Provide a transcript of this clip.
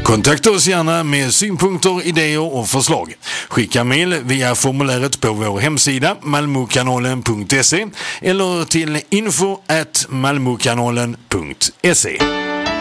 Kontakta oss gärna med synpunkter, idéer och förslag. Skicka mejl via formuläret på vår hemsida malmokanalen.se eller till info@malmokanalen.se.